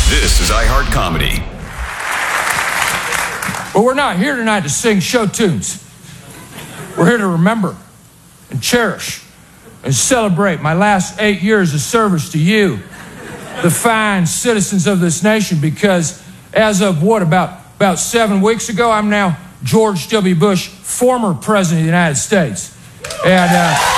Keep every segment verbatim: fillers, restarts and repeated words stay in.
This is iHeart Comedy. But we're not here tonight to sing show tunes. We're here to remember and cherish and celebrate my last eight years of service to you, the fine citizens of this nation, because as of what, about, about seven weeks ago, I'm now George W. Bush, former President of the United States. And, uh...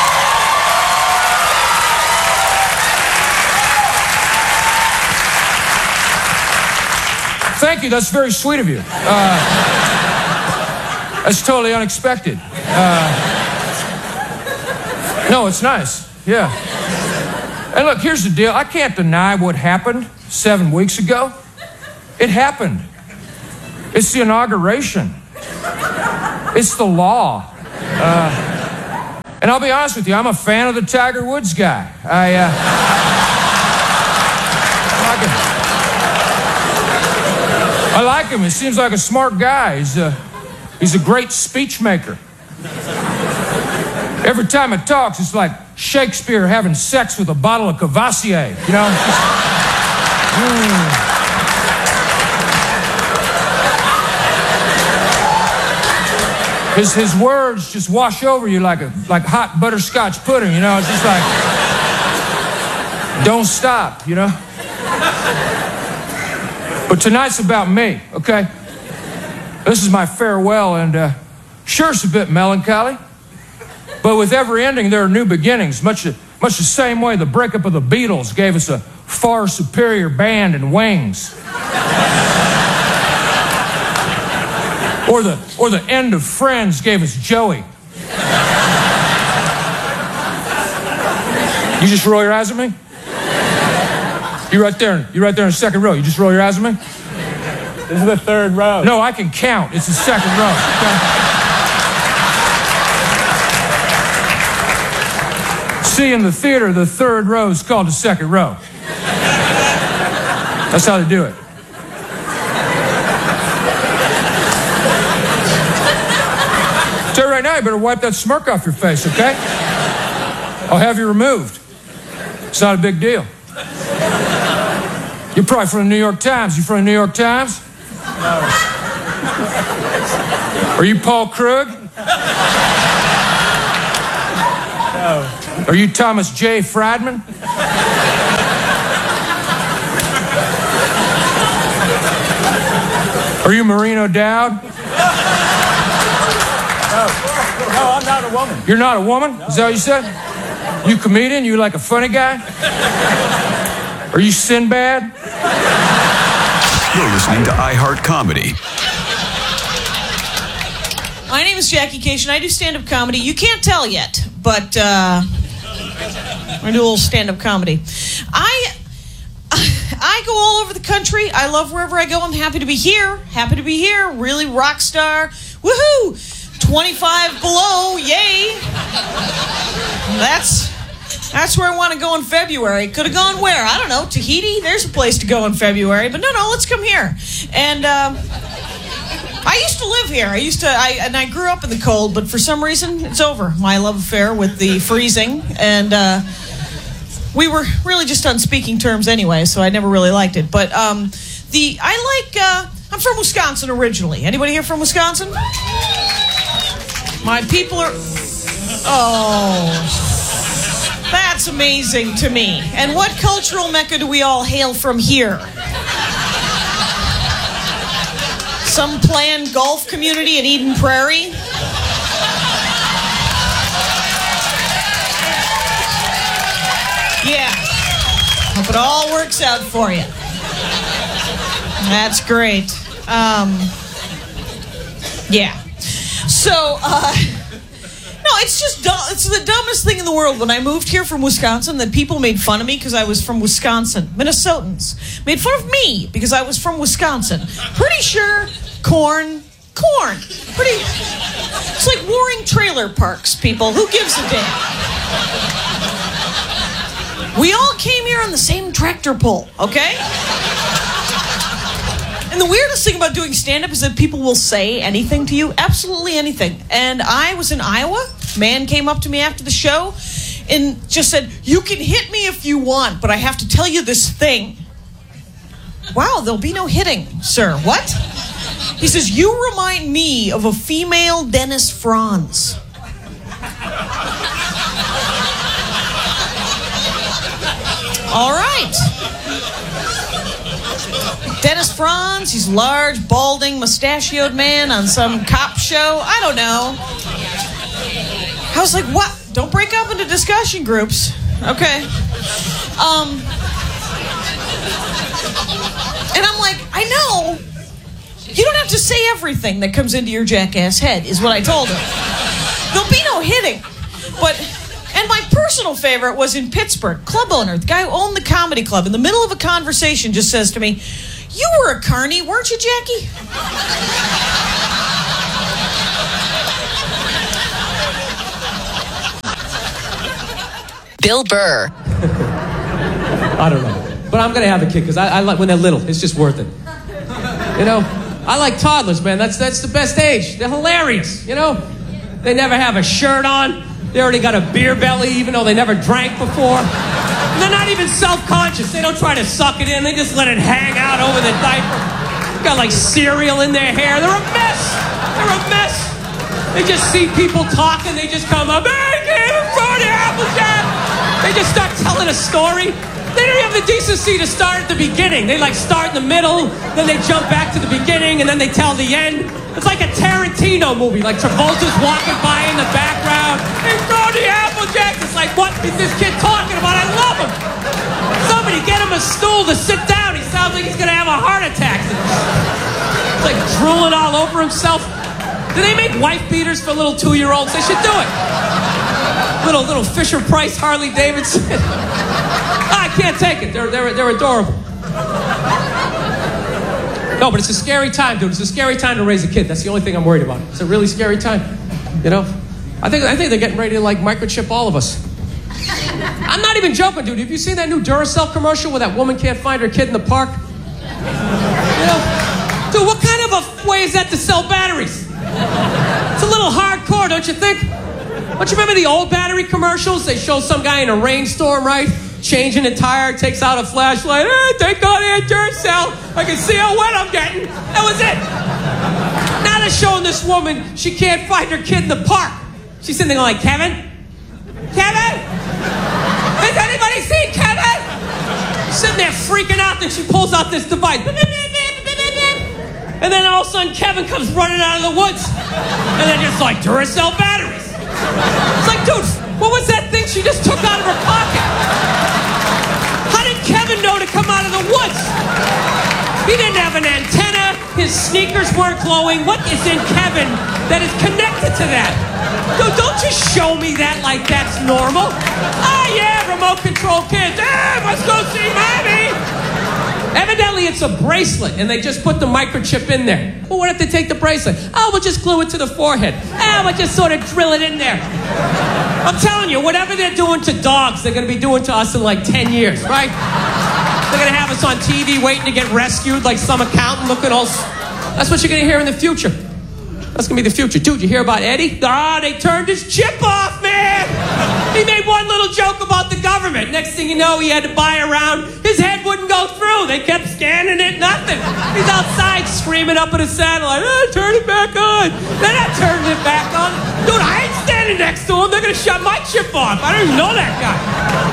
Thank you. That's very sweet of you. Uh, that's totally unexpected. Uh, no, it's nice. Yeah. And look, here's the deal. I can't deny what happened seven weeks ago. It happened. It's the inauguration. It's the law. Uh, and I'll be honest with you, I'm a fan of the Tiger Woods guy. I, uh, I like him. I like him. He seems like a smart guy. He's a, he's a great speech maker. Every time it talks, it's like Shakespeare having sex with a bottle of Cavassier, you know? mm. His, his words just wash over you like a like hot butterscotch pudding, you know? It's just like, don't stop, you know? But tonight's about me, okay? This is my farewell, and uh, sure, it's a bit melancholy, but with every ending, there are new beginnings, much, much the same way the breakup of the Beatles gave us a far superior band and wings. Or the, or the end of Friends gave us Joey. You just roll your eyes at me? You right there, you right there in the second row. You just roll your eyes at me? This is the third row. No, I can count. It's the second row. Okay? See, in the theater, the third row is called the second row. That's how they do it. Tell you right now, you better wipe that smirk off your face, okay? I'll have you removed. It's not a big deal. You're probably from the New York Times. You from the New York Times? No. Are you Paul Krug? No. Are you Thomas J. Friedman? Are you Maureen O'Dowd? No. No, I'm not a woman. You're not a woman? No. Is that what you said? You comedian? You like a funny guy? Are you Sinbad? You're listening to iHeart Comedy. My name is Jackie Cation. I do stand-up comedy. You can't tell yet, but uh, I do a little stand-up comedy. I I go all over the country. I love wherever I go. I'm happy to be here. Happy to be here. Really rock star. Woohoo! twenty-five below. Yay! That's... That's where I want to go in February. Could have gone where? I don't know. Tahiti? There's a place to go in February. But no, no, let's come here. And um, I used to live here. I used to, I, and I grew up in the cold, but for some reason, it's over. My love affair with the freezing. And uh, we were really just on speaking terms anyway, so I never really liked it. But um, the, I like, uh, I'm from Wisconsin originally. Anybody here from Wisconsin? My people are, oh... That's amazing to me. And what cultural mecca do we all hail from here? Some planned golf community in Eden Prairie? Yeah. Hope it all works out for you. That's great. Um, yeah. So, uh... No, it's just dumb. It's the dumbest thing in the world. When I moved here from Wisconsin, that people made fun of me because I was from Wisconsin. Minnesotans made fun of me because I was from Wisconsin. Pretty sure corn, corn. Pretty. It's like warring trailer parks, people. Who gives a damn? We all came here on the same tractor pull, okay? And the weirdest thing about doing stand-up is that people will say anything to you, absolutely anything. And I was in Iowa. Man came up to me after the show and just said, "You can hit me if you want, but I have to tell you this thing." Wow, there'll be no hitting, sir. What? He says, you remind me of a female Dennis Franz. All right. Dennis Franz, he's a large, balding, mustachioed man on some cop show. I don't know. I was like, what? Don't break up into discussion groups. Okay. Um, and I'm like, I know. You don't have to say everything that comes into your jackass head, is what I told him. There'll be no hitting. But, and my personal favorite was in Pittsburgh. Club owner, the guy who owned the comedy club, in the middle of a conversation just says to me, you were a carny, weren't you, Jackie? Bill Burr. I don't know. But I'm going to have a kid because I, I like when they're little. It's just worth it. You know, I like toddlers, man. That's that's the best age. They're hilarious, you know. They never have a shirt on. They already got a beer belly, even though they never drank before. And they're not even self-conscious. They don't try to suck it in. They just let it hang out over the diaper. Got like cereal in their hair. They're a mess. They're a mess. They just see people talking. They just come up, hey, kid, I'm from the Applejack. They just start telling a story. They don't have the decency to start at the beginning. They like start in the middle, then they jump back to the beginning, and then they tell the end. It's like a Tarantino movie. Like Travolta's walking by in the background. Hey, Brody Applejack. It's like, what is this kid talking about? I love him. Somebody get him a stool to sit down. He sounds like he's going to have a heart attack. It's like drooling all over himself. Do they make wife beaters for little two-year-olds? They should do it. Little little Fisher Price Harley Davidson. I can't take it. They're they're they're adorable. No, but it's a scary time, dude. It's a scary time to raise a kid. That's the only thing I'm worried about. It's a really scary time. You know? I think I think they're getting ready to like microchip all of us. I'm not even joking, dude. Have you seen that new Duracell commercial where that woman can't find her kid in the park? You know? Dude, what kind of a way is that to sell batteries? It's a little hardcore, don't you think? Don't you remember the old battery commercials? They show some guy in a rainstorm, right? Changing a tire, takes out a flashlight. Hey, thank God I had Duracell. I can see how wet I'm getting. That was it. Now they're showing this woman, she can't find her kid in the park. She's sitting there going like, Kevin? Kevin? Has anybody seen Kevin? Sitting there freaking out, then she pulls out this device. And then all of a sudden, Kevin comes running out of the woods. And they're just like, Duracell batteries. It's like, dude, what was that thing she just took out of her pocket? How did Kevin know to come out of the woods? He didn't have an antenna. His sneakers weren't glowing. What is in Kevin that is connected to that? Dude, don't just show me that like that's normal. Ah, yeah, remote control kids. Hey, let's go see mommy. Evidently, it's a bracelet, and they just put the microchip in there. Well, what if they take the bracelet? Oh, we'll just glue it to the forehead. Ah, we'll just sort of drill it in there. I'm telling you, whatever they're doing to dogs, they're going to be doing to us in like ten years, right? They're going to have us on T V waiting to get rescued like some accountant looking all... That's what you're going to hear in the future. That's going to be the future. Dude, you hear about Eddie? Ah, they turned his chip off, man! He made one little joke about the government. Next thing you know, he had to buy around. His head wouldn't go through. They kept scanning it, nothing. He's outside screaming up at his satellite, ah, turn it back on. They're not turning it back on. Dude, I ain't standing next to him. They're going to shut my chip off. I don't even know that guy.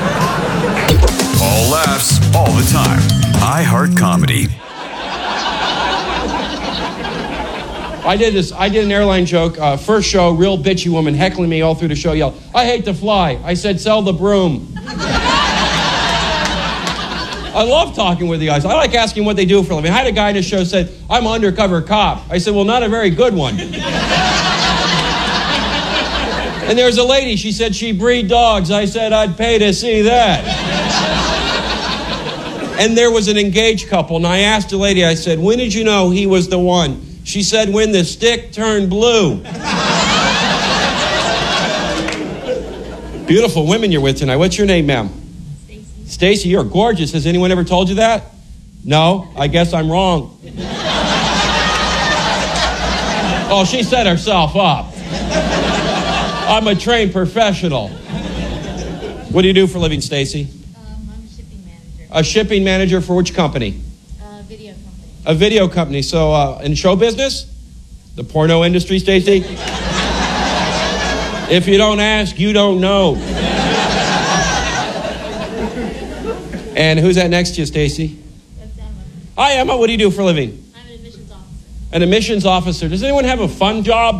All laughs, all the time. iHeart Comedy. I did this. I did an airline joke. Uh, first show, real bitchy woman heckling me all through the show. Yelled, "I hate to fly." I said, "Sell the broom." I love talking with you guys. I like asking what they do for a living. I had a guy in the show said, "I'm an undercover cop." I said, "Well, not a very good one." And there's a lady. She said she breed dogs. I said, "I'd pay to see that." And there was an engaged couple, and I asked the lady. I said, "When did you know he was the one?" She said, "When the stick turned blue." Beautiful women you're with tonight. What's your name, ma'am? Stacy. Stacy, you're gorgeous. Has anyone ever told you that? No? I guess I'm wrong. Oh, she set herself up. I'm a trained professional. What do you do for a living, Stacy? Um, I'm a shipping manager. A shipping manager for which company? Uh, Video A video company. So uh, in show business, the porno industry, Stacy. If you don't ask, you don't know. And who's that next to you, Stacy? That's Emma. Hi, Emma. What do you do for a living? I'm an admissions officer. An admissions officer. Does anyone have a fun job?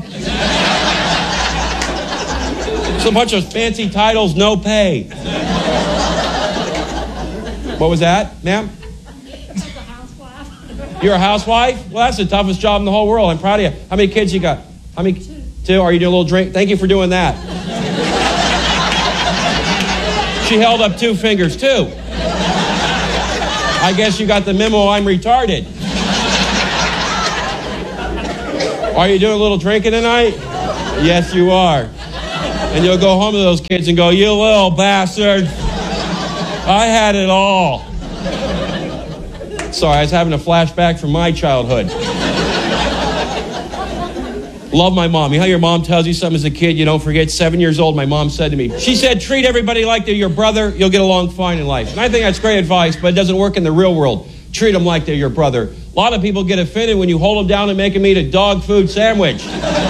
It's a bunch of fancy titles, no pay. What was that, ma'am? I'm a housewife. You're a housewife? Well, that's the toughest job in the whole world. I'm proud of you. How many kids you got? How many? Two. Two? Are you doing a little drink? Thank you for doing that. She held up two fingers, too. I guess you got the memo I'm retarded. Are you doing a little drinking tonight? Yes, you are. And you'll go home to those kids and go, you little bastard. I had it all. Sorry, I was having a flashback from my childhood. Love my mom. You know how your mom tells you something as a kid you don't forget? Seven years old, my mom said to me, she said, treat everybody like they're your brother, you'll get along fine in life. And I think that's great advice, but it doesn't work in the real world. Treat them like they're your brother. A lot of people get offended when you hold them down and make them eat a dog food sandwich.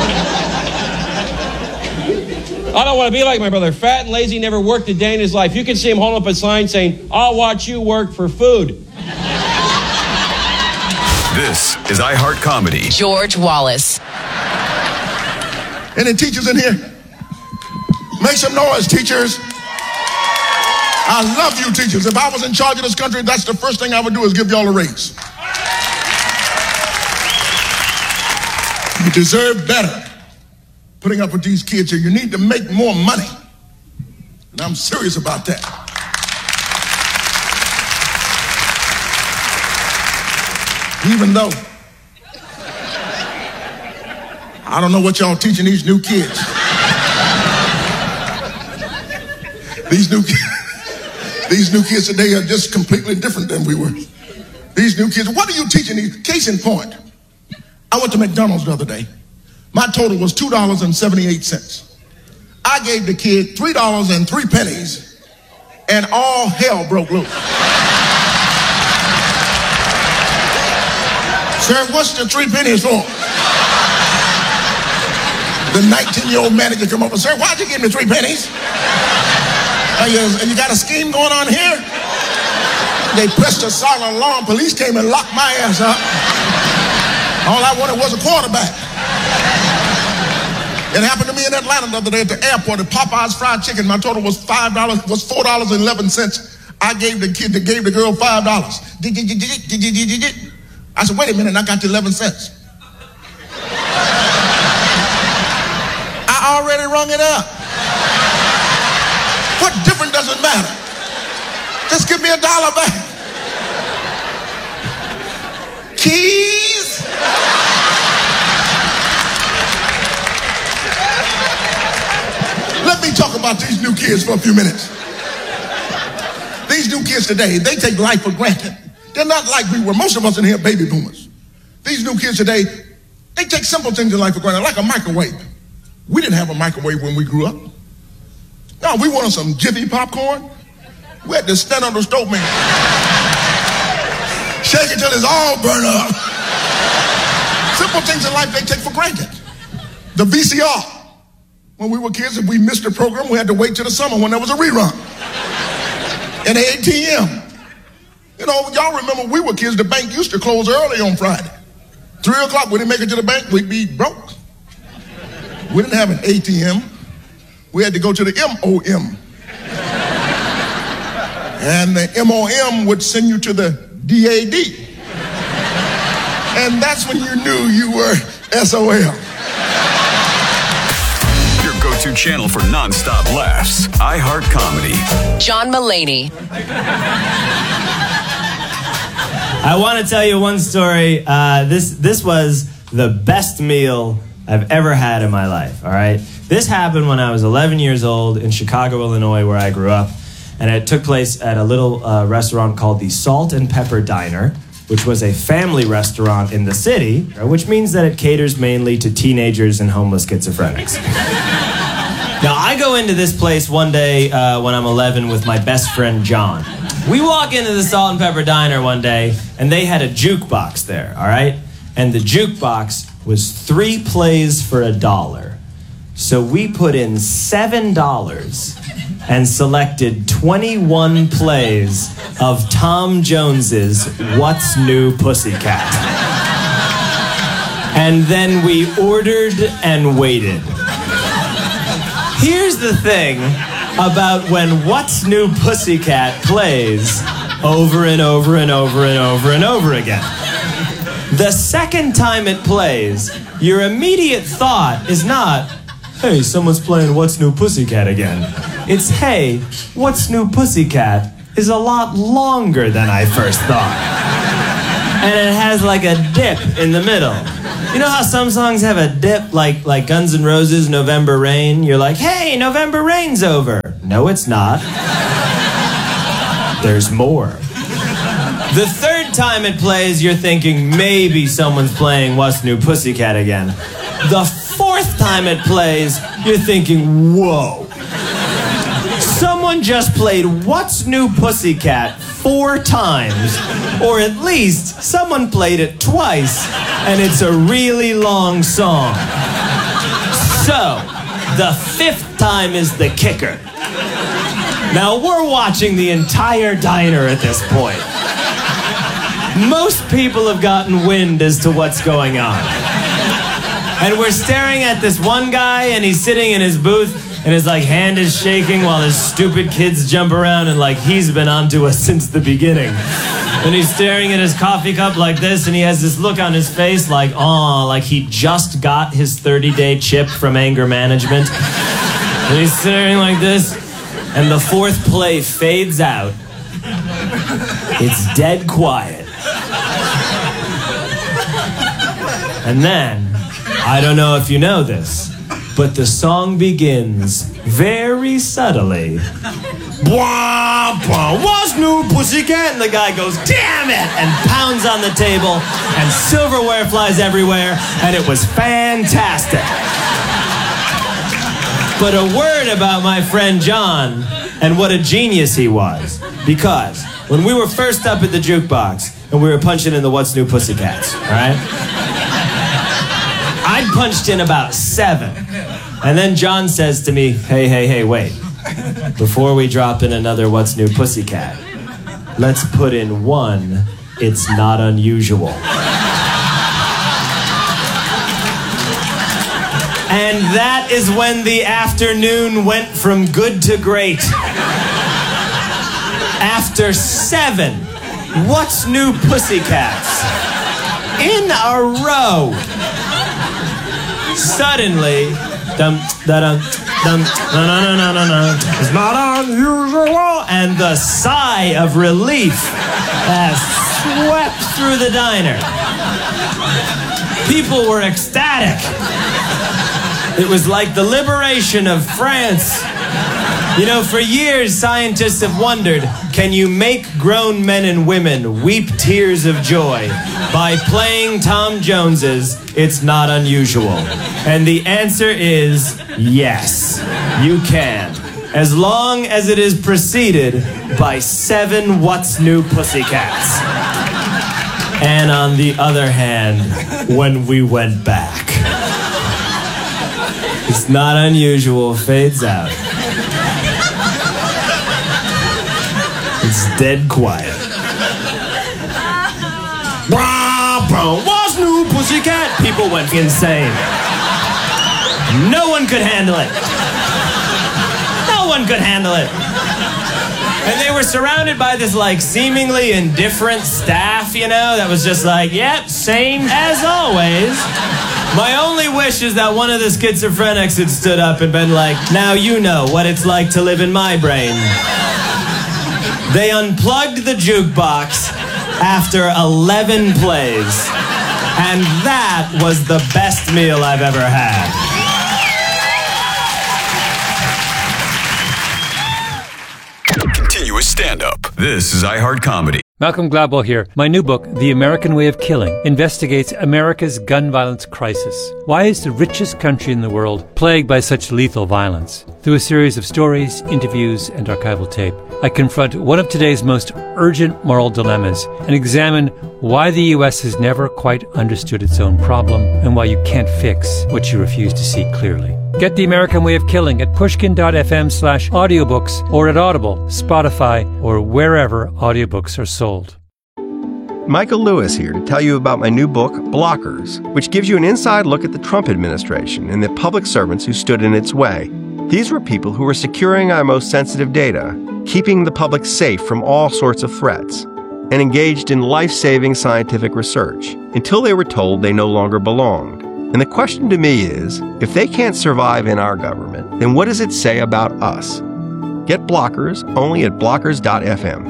I don't want to be like my brother. Fat and lazy, never worked a day in his life. You can see him holding up a sign saying, I'll watch you work for food. This is iHeart Comedy. George Wallace. Any teachers in here? Make some noise, teachers. I love you, teachers. If I was in charge of this country, that's the first thing I would do is give y'all a raise. You deserve better. Putting up with these kids here, you need to make more money. And I'm serious about that. Even though I don't know what y'all teaching these new kids. These new kids, these new kids today are just completely different than we were. These new kids, what are you teaching these? Case in point, I went to McDonald's the other day. My total was two dollars and seventy-eight cents. I gave the kid three dollars and three pennies, and all hell broke loose. Sir, what's the three pennies for? The nineteen-year-old manager come up and said, why'd you give me three pennies? And you, and you got a scheme going on here? They pressed a silent alarm. Police came and locked my ass up. All I wanted was a quarterback. It happened to me in Atlanta the other day at the airport at Popeye's Fried Chicken. My total was five dollars, was four dollars and eleven cents. I gave the kid that gave the girl five dollars. I said, wait a minute, I got the eleven cents. I already rung it up. What difference does it matter? Just give me a dollar back. Keys? Let me talk about these new kids for a few minutes. These new kids today, they take life for granted. They're not like we were. Most of us in here are baby boomers. These new kids today, they take simple things in life for granted, like a microwave. We didn't have a microwave when we grew up. No, we wanted some Jiffy popcorn. We had to stand on the stove, man. Shake it till it's all burned up. Simple things in life they take for granted. The V C R. When we were kids, if we missed a program, we had to wait till the summer when there was a rerun. And the A T M. You know, y'all remember we were kids, the bank used to close early on Friday. Three o'clock, we didn't make it to the bank, we'd be broke. We didn't have an A T M. We had to go to the M O M. And the M O M would send you to the D A D. And that's when you knew you were S O L. Your go-to channel for non-stop laughs. iHeart Comedy. John Mulaney. I want to tell you one story. Uh, this this was the best meal I've ever had in my life, all right? This happened when I was eleven years old in Chicago, Illinois, where I grew up. And it took place at a little uh, restaurant called the Salt and Pepper Diner, which was a family restaurant in the city, which means that it caters mainly to teenagers and homeless schizophrenics. Now, I go into this place one day uh, when I'm eleven with my best friend, John. We walk into the Salt and Pepper Diner one day, and they had a jukebox there, all right? And the jukebox was three plays for a dollar. So we put in seven dollars and selected twenty-one plays of Tom Jones's What's New Pussycat. And then we ordered and waited. Here's the thing about when What's New Pussycat plays over and over and over and over and over again. The second time it plays, your immediate thought is not, hey, someone's playing What's New Pussycat again. It's, hey, What's New Pussycat is a lot longer than I first thought. And it has like a dip in the middle. You know how some songs have a dip, like like Guns N' Roses' November Rain? You're like, hey, November Rain's over. No, it's not. There's more. The third time it plays, you're thinking maybe someone's playing What's New Pussycat again. The fourth time it plays, you're thinking, whoa. Someone just played What's New Pussycat four times, or at least someone played it twice, and it's a really long song. So, the fifth time is the kicker. Now, we're watching the entire diner at this point. Most people have gotten wind as to what's going on. And we're staring at this one guy, and he's sitting in his booth, and his like hand is shaking while his stupid kids jump around, and like he's been onto us since the beginning. And he's staring at his coffee cup like this, and he has this look on his face like, aw, like he just got his thirty-day chip from anger management. And he's staring like this, and the fourth play fades out. It's dead quiet. And then, I don't know if you know this, but the song begins very subtly. Blah, blah, What's New Pussycat? And the guy goes, damn it! And pounds on the table, and silverware flies everywhere, and it was fantastic. But a word about my friend John, and what a genius he was. Because when we were first up at the jukebox, and we were punching in the What's New Pussycats, all right? I'd punched in about seven. And then John says to me, hey, hey, hey, wait. Before we drop in another What's New Pussycat, let's put in one It's Not Unusual. And that is when the afternoon went from good to great. After seven What's New Pussycats in a row, suddenly, dum da dum dum na na na na na na, it's not unusual, and the sigh of relief has swept through the diner. People were ecstatic. It was like the liberation of France. You know, for years, scientists have wondered, can you make grown men and women weep tears of joy by playing Tom Jones's It's Not Unusual? And the answer is yes, you can. As long as it is preceded by seven What's New Pussycats. And on the other hand, when we went back, It's Not Unusual fades out. It's dead quiet. What's New Pussycat? People went insane. No one could handle it. No one could handle it. And they were surrounded by this, like, seemingly indifferent staff, you know, that was just like, yep, same as always. My only wish is that one of the schizophrenics had stood up and been like, now you know what it's like to live in my brain. They unplugged the jukebox after eleven plays. And that was the best meal I've ever had. Continuous stand-up. This is iHeart Comedy. Malcolm Gladwell here. My new book, The American Way of Killing, investigates America's gun violence crisis. Why is the richest country in the world plagued by such lethal violence? Through a series of stories, interviews, and archival tape, I confront one of today's most urgent moral dilemmas and examine why the U S has never quite understood its own problem and why you can't fix what you refuse to see clearly. Get The American Way of Killing at pushkin.fm slash audiobooks or at Audible, Spotify, or wherever audiobooks are sold. Michael Lewis here to tell you about my new book, Blockers, which gives you an inside look at the Trump administration and the public servants who stood in its way. These were people who were securing our most sensitive data, keeping the public safe from all sorts of threats, and engaged in life-saving scientific research until they were told they no longer belonged. And the question to me is, if they can't survive in our government, then what does it say about us? Get Blockers only at blockers dot f m.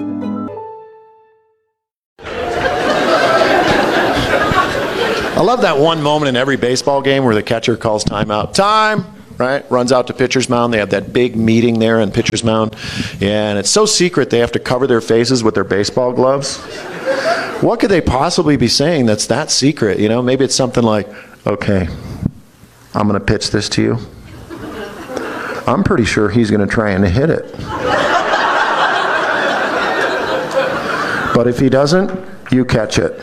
I love that one moment in every baseball game where the catcher calls timeout. Time! Right? Runs out to pitcher's mound. They have that big meeting there in pitcher's mound. Yeah, and it's so secret they have to cover their faces with their baseball gloves. What could they possibly be saying that's that secret? You know, maybe it's something like, okay, I'm going to pitch this to you. I'm pretty sure he's going to try and hit it. But if he doesn't, you catch it.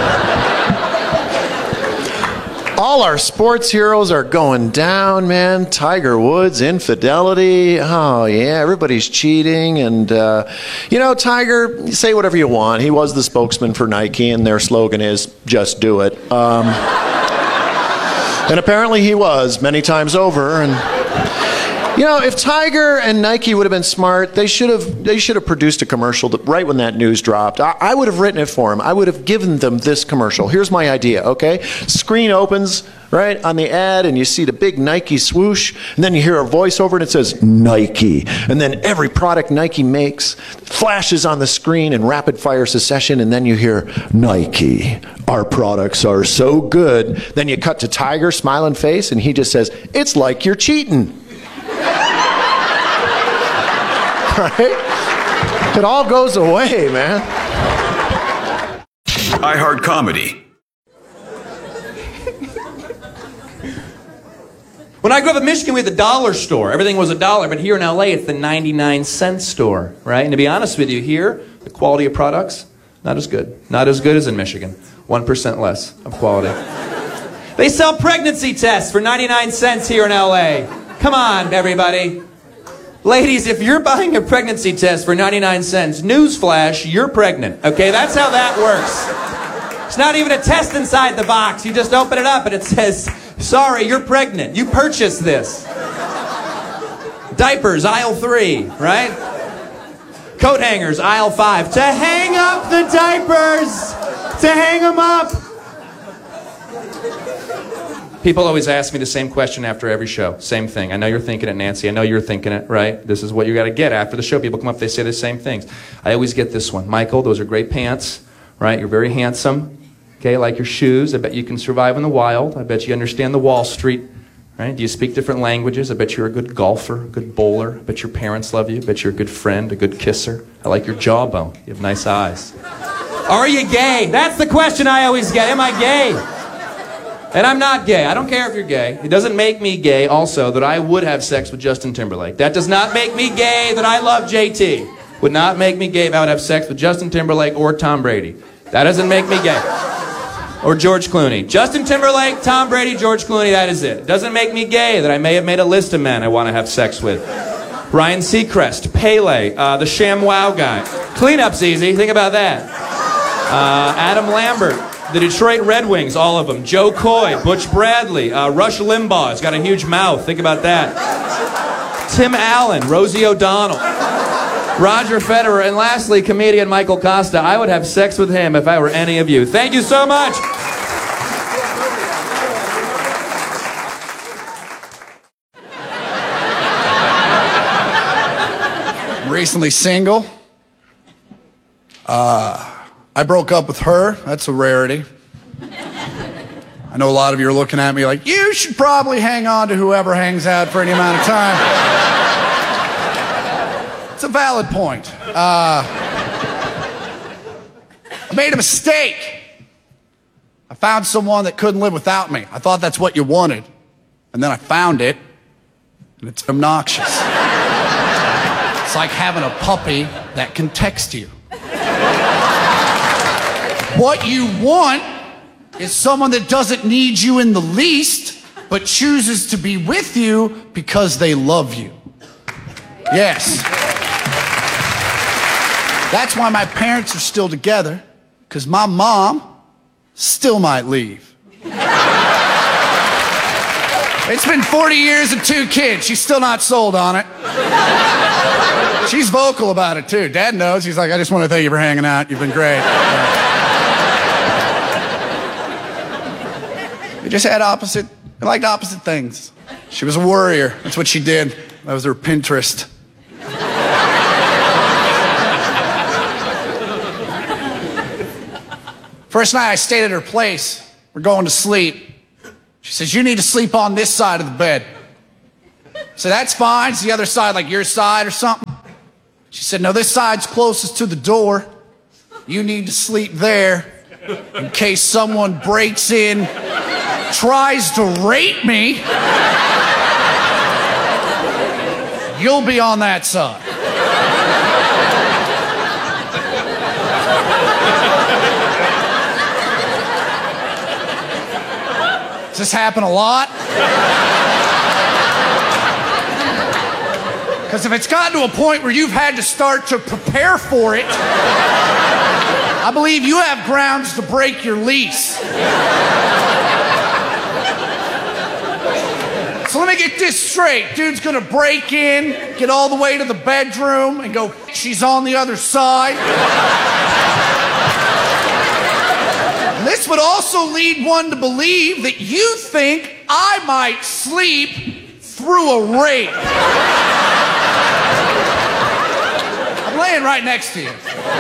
All our sports heroes are going down, man. Tiger Woods, infidelity. Oh, yeah, everybody's cheating. And, uh, you know, Tiger, say whatever you want. He was the spokesman for Nike, and their slogan is, just do it. Um, and apparently he was many times over. And, you know, if Tiger and Nike would have been smart, they should have they should have produced a commercial that, right when that news dropped. I, I would have written it for them. I would have given them this commercial. Here's my idea, okay? Screen opens, right, on the ad, and you see the big Nike swoosh, and then you hear a voiceover, and it says, Nike. And then every product Nike makes flashes on the screen in rapid-fire succession, and then you hear, Nike, our products are so good. Then you cut to Tiger, smiling face, and he just says, it's like you're cheating. Right? It all goes away, man. iHeart Comedy. When I grew up in Michigan, we had the dollar store. Everything was a dollar, but here in L A, it's the ninety-nine cent store, right? And to be honest with you, here, the quality of products, not as good. Not as good as in Michigan. one percent less of quality. They sell pregnancy tests for ninety-nine cents here in L A. Come on, everybody. Ladies, if you're buying a pregnancy test for ninety-nine cents, newsflash, you're pregnant. Okay, that's how that works. It's not even a test inside the box. You just open it up and it says, sorry, you're pregnant. You purchased this. Diapers, aisle three, right? Coat hangers, aisle five. To hang up the diapers! To hang them up! People always ask me the same question after every show. Same thing. I know you're thinking it, Nancy. I know you're thinking it, right? This is what you got to get after the show. People come up, they say the same things. I always get this one. Michael, those are great pants, right? You're very handsome. Okay, I like your shoes. I bet you can survive in the wild. I bet you understand the Wall Street, right? Do you speak different languages? I bet you're a good golfer, a good bowler. I bet your parents love you. I bet you're a good friend, a good kisser. I like your jawbone. You have nice eyes. Are you gay? That's the question I always get. Am I gay? And I'm not gay. I don't care if you're gay. It doesn't make me gay, also, that I would have sex with Justin Timberlake. That does not make me gay that I love J T. Would not make me gay if I would have sex with Justin Timberlake or Tom Brady. That doesn't make me gay. Or George Clooney. Justin Timberlake, Tom Brady, George Clooney, that is it. It doesn't make me gay that I may have made a list of men I want to have sex with. Ryan Seacrest, Pele, uh, the ShamWow guy. Cleanup's easy. Think about that. Uh, Adam Lambert. The Detroit Red Wings, all of them. Joe Coy, Butch Bradley, uh, Rush Limbaugh. He's got a huge mouth. Think about that. Tim Allen, Rosie O'Donnell, Roger Federer, and lastly, comedian Michael Costa. I would have sex with him if I were any of you. Thank you so much. I'm recently single. Uh... I broke up with her. That's a rarity. I know a lot of you are looking at me like, you should probably hang on to whoever hangs out for any amount of time. It's a valid point. Uh, I made a mistake. I found someone that couldn't live without me. I thought that's what you wanted. And then I found it, and it's obnoxious. It's like having a puppy that can text you. What you want is someone that doesn't need you in the least, but chooses to be with you because they love you. Yes. That's why my parents are still together, because my mom still might leave. It's been forty years and two kids. She's still not sold on it. She's vocal about it, too. Dad knows. He's like, I just want to thank you for hanging out. You've been great. We just had opposite, we liked opposite things. She was a worrier. That's what she did. That was her Pinterest. First night I stayed at her place. We're going to sleep. She says, you need to sleep on this side of the bed. So that's fine. It's the other side, like your side or something. She said, no, this side's closest to the door. You need to sleep there in case someone breaks in, tries to rape me. You'll be on that side. Does this happen a lot? Because if it's gotten to a point where you've had to start to prepare for it, I believe you have grounds to break your lease. So let me get this straight. Dude's gonna break in, get all the way to the bedroom, and go, she's on the other side. And this would also lead one to believe that you think I might sleep through a rape. I'm laying right next to you.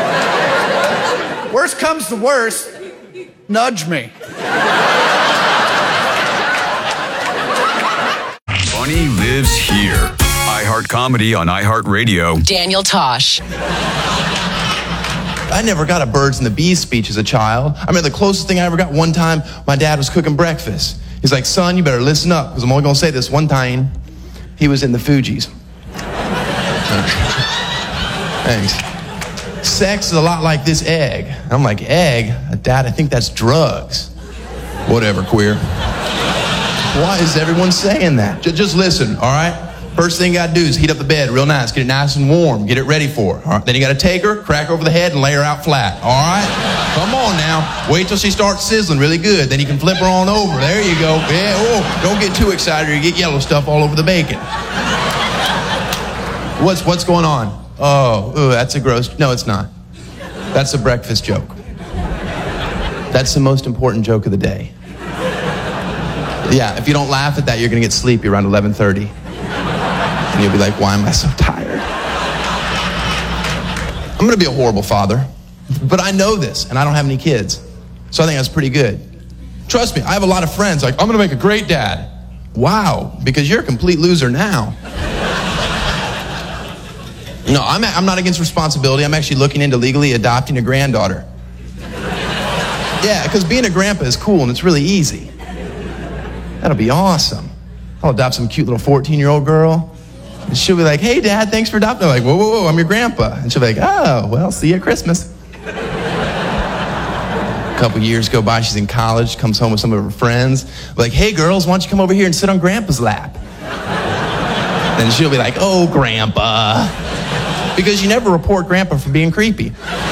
Worst comes to worst, nudge me. Funny lives here. iHeart Comedy on iHeartRadio. Daniel Tosh. I never got a birds and the bees speech as a child. I mean, the closest thing I ever got one time, my dad was cooking breakfast. He's like, son, you better listen up, because I'm only going to say this one time. He was in the Fugees. Thanks. Sex is a lot like this egg. I'm like, egg? Dad, I think that's drugs. Whatever, queer. Why is everyone saying that? Just, just listen, all right? First thing you gotta do is heat up the bed real nice. Get it nice and warm. Get it ready for her. All right? Then you gotta take her, crack her over the head, and lay her out flat. All right? Come on now. Wait till she starts sizzling really good. Then you can flip her on over. There you go. Yeah, oh, don't get too excited or you get yellow stuff all over the bacon. What's, what's going on? Oh, ooh, that's a gross... No, it's not. That's a breakfast joke. That's the most important joke of the day. Yeah, if you don't laugh at that, you're gonna get sleepy around eleven thirty. And you'll be like, why am I so tired? I'm gonna be a horrible father, but I know this, and I don't have any kids. So I think that's pretty good. Trust me, I have a lot of friends like, I'm gonna make a great dad. Wow, because you're a complete loser now. No, I'm, I'm not against responsibility. I'm actually looking into legally adopting a granddaughter. Yeah, because being a grandpa is cool and it's really easy. That'll be awesome. I'll adopt some cute little fourteen-year-old girl. And she'll be like, hey, Dad, thanks for adopting. I'm like, whoa, whoa, whoa, I'm your grandpa. And she'll be like, oh, well, see you at Christmas. A couple years go by, she's in college, comes home with some of her friends. Like, hey, girls, why don't you come over here and sit on Grandpa's lap? Then she'll be like, oh, Grandpa. Because you never report Grandpa for being creepy.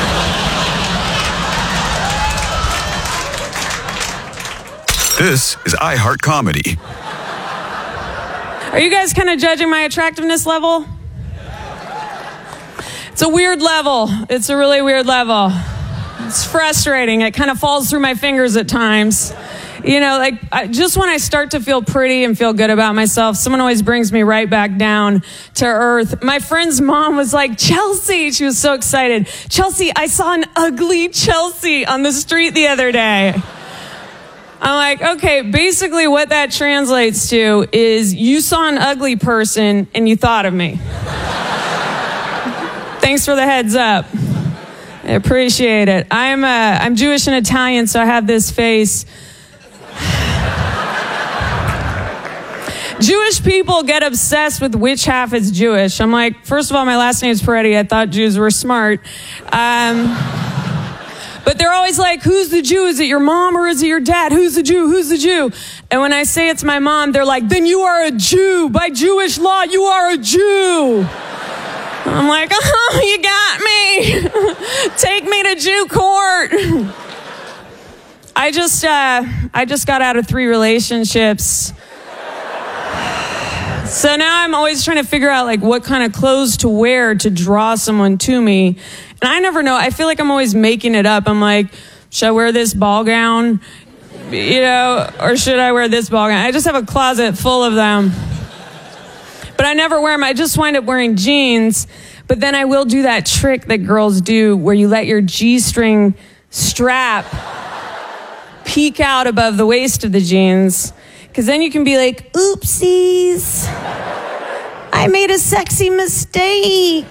This is iHeart Comedy. Are you guys kind of judging my attractiveness level? It's a weird level. It's a really weird level. It's frustrating. It kind of falls through my fingers at times. You know, like, I, just when I start to feel pretty and feel good about myself, someone always brings me right back down to earth. My friend's mom was like, Chelsea, she was so excited. Chelsea, I saw an ugly Chelsea on the street the other day. I'm like, okay, basically what that translates to is you saw an ugly person and you thought of me. Thanks for the heads up. I appreciate it. I'm, uh, I'm Jewish and Italian, so I have this face. Jewish people get obsessed with which half is Jewish. I'm like, first of all, my last name's Peretti. I thought Jews were smart. Um, but they're always like, who's the Jew? Is it your mom or is it your dad? Who's the Jew? Who's the Jew? And when I say it's my mom, they're like, then you are a Jew. By Jewish law, you are a Jew. I'm like, oh, you got me. Take me to Jew court. I just, uh, I just got out of three relationships. So now I'm always trying to figure out like what kind of clothes to wear to draw someone to me. And I never know. I feel like I'm always making it up. I'm like, should I wear this ball gown? You know, or should I wear this ball gown? I just have a closet full of them. But I never wear them. I just wind up wearing jeans. But then I will do that trick that girls do where you let your G-string strap peek out above the waist of the jeans. Because then you can be like, oopsies. I made a sexy mistake.